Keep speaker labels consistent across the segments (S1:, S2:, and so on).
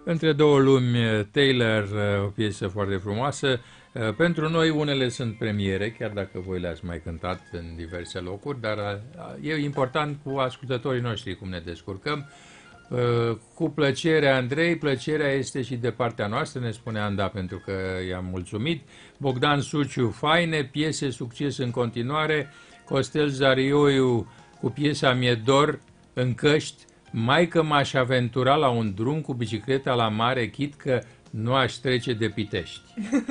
S1: Între două lumi, Taylor, o piesă foarte frumoasă. Pentru noi unele sunt premiere, chiar dacă voi le-ați mai cântat în diverse locuri, dar e important cu ascultătorii noștri cum ne descurcăm. Cu plăcere, Andrei, plăcerea este și de partea noastră, ne spune Anda, pentru că i-am mulțumit. Bogdan Suciu, faine, piese, succes în continuare. Costel Zarioiu cu piesa Mi-e dor în căști, mai că m-aș aventura la un drum cu bicicleta la mare, chit că nu aș trece de Pitești.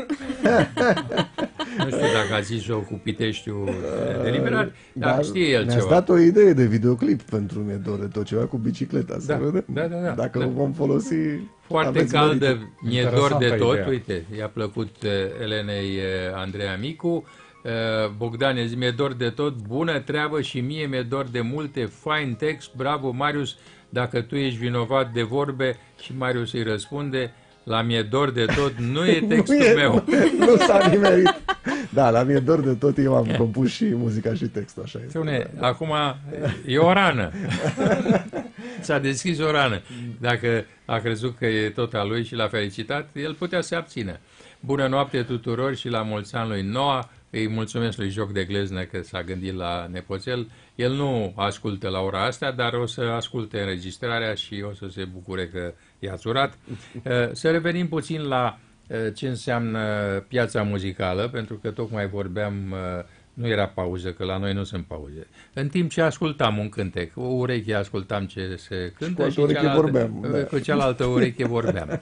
S1: Nu știu dacă a zis-o cu Piteștiul deliberat, dar știe el ceva.
S2: Ne-ați dat o idee de videoclip pentru Mi-e dor de tot, ceva cu bicicleta, să vedem.
S1: Da.
S2: Dacă o vom folosi...
S1: Foarte caldă, Mi-e dor de tot,
S3: ideea.
S1: uite, i-a plăcut Elenei Andreea Micu. Bogdan, mi-e dor de tot, bună treabă și mie mi-e dor de multe, fain text, bravo Marius, dacă tu ești vinovat de vorbe, și Marius îi răspunde, la mi-e dor de tot, nu e textul meu.
S2: Nu s-a nimerit. Da, la Mi-e dor de tot, eu am compus și muzica și textul, așa este.
S1: Spune, acum e o rană. S-a deschis o rană. Dacă a crezut că e tot a lui și l-a felicitat, el putea să se abțină. Bună noapte tuturor și la mulți ani lui Noa. Îi mulțumesc lui Joc de Gleznă că s-a gândit la nepoțel. El nu ascultă la ora asta, dar o să asculte înregistrarea și o să se bucure că i-a urat. Să revenim puțin la ce înseamnă piața muzicală, pentru că tocmai vorbeam, nu era pauză, că la noi nu sunt pauze. În timp ce ascultam un cântec, o ureche ascultam ce se cântă și cu cealaltă ureche vorbeam.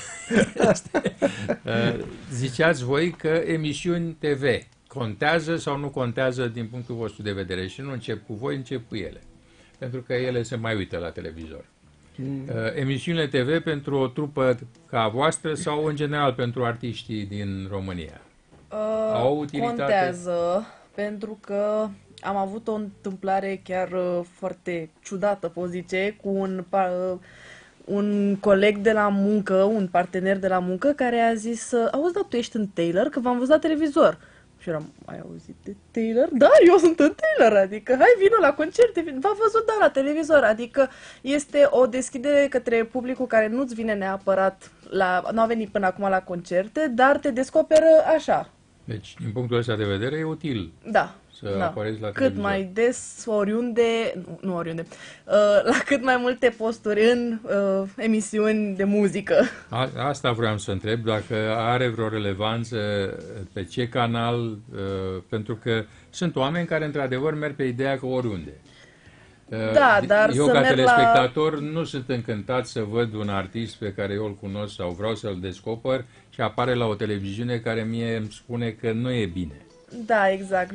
S1: Ziceați voi că emisiuni TV contează sau nu contează din punctul vostru de vedere, și nu încep cu voi, încep cu ele, pentru că ele se mai uită la televizor. Emisiunile TV pentru o trupă ca a voastră sau în general pentru artiștii din România? Au utilitate?
S4: Contează, pentru că am avut o întâmplare chiar foarte ciudată, pot zice, cu un coleg de la muncă, un partener de la muncă, care a zis, auzi, da, tu ești în Taylor, că v-am văzut la televizor. Și eram, ai auzit de Taylor? Da, eu sunt în Taylor, adică hai, vină la concerte, v-am văzut, da, la televizor, adică este o deschidere către publicul care nu-ți vine neapărat nu a venit până acum la concerte, dar te descoperă așa.
S1: Deci, din punctul ăsta de vedere, e util să aparezi la televizor.
S4: Cât mai des, oriunde, nu oriunde, la cât mai multe posturi în emisiuni de muzică.
S1: Asta vreau să întreb, dacă are vreo relevanță pe ce canal, pentru că sunt oameni care într-adevăr merg pe ideea că oriunde.
S4: Da, dar
S1: eu ca telespectator nu sunt încântat să văd un artist pe care eu îl cunosc sau vreau să-l descoper și apare la o televiziune care mie îmi spune că nu e bine.
S4: Da, exact.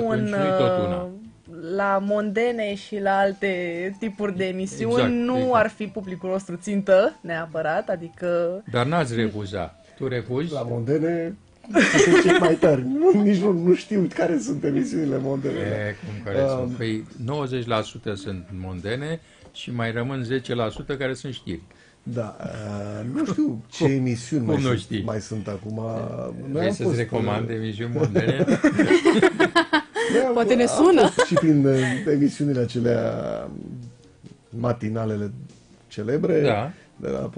S4: La mondene și la alte tipuri de emisiuni nu ar fi publicul nostru țintă neapărat, adică...
S1: Dar n-ați refuzat. Tu refuzi?
S2: La mondene sunt cei mai tari. Nici nu știu care sunt emisiunile mondene.
S1: Sunt? Păi 90% sunt mondene și mai rămân 10% care sunt știri.
S2: Da, nu știu ce emisiuni mai sunt acum.
S1: Vrei să-ți recomand emisiuni mondene?
S4: Poate ne sună.
S2: Și prin emisiunile acelea matinalele celebre, de la